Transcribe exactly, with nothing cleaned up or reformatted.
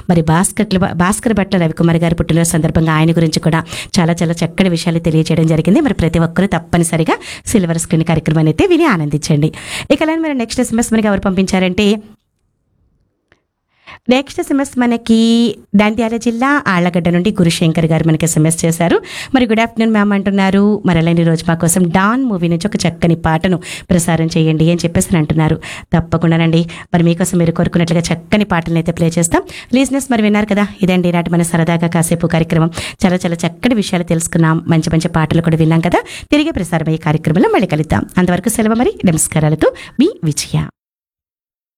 మరి భాస్కర్ భాస్కర్ భట్ల రవికుమార్ గారి పుట్టినరోజు సందర్భంగా ఆయన గురించి కూడా చాలా చాలా చక్కటి విషయాలు తెలియజేయడం జరిగింది. మరి ప్రతి ఒక్కరూ తప్పనిసరిగా సిల్వర్ స్క్రీన్ కార్యక్రమాన్ని అయితే విని ఆనందించండి. ఇక అలానే మరి నెక్స్ట్ ఎస్ఎంఎస్ మనకి ఎవరు పంపించారంటే, నెక్స్ట్ ఎస్ఎంఎస్ మనకి నంద్యాల జిల్లా ఆళ్లగడ్డ నుండి గురుశంకర్ గారు మనకి ఎస్ఎంఎస్ చేశారు. మరి గుడ్ ఆఫ్టర్నూన్ మ్యామ్ అంటున్నారు. మరి అలాంటి రోజు మా కోసం డాన్ మూవీ నుంచి ఒక చక్కని పాటను ప్రసారం చేయండి అని చెప్పేసి అంటున్నారు. తప్పకుండానండి, మరి మీకోసం మీరు కోరుకున్నట్లుగా చక్కని పాటలను అయితే ప్లే చేస్తాం. లిజనర్స్ మరి విన్నారు కదా, ఇదండి నాటి మన సరదాగా కాసేపు కార్యక్రమం. చాలా చాలా చక్కటి విషయాలు తెలుసుకున్నాం, మంచి మంచి పాటలు కూడా విన్నాం కదా. తిరిగి ప్రసారమయ్యే కార్యక్రమంలో మళ్ళీ కలుద్దాం. అంతవరకు సెలవు, మరి నమస్కారాలతో మీ విజయ.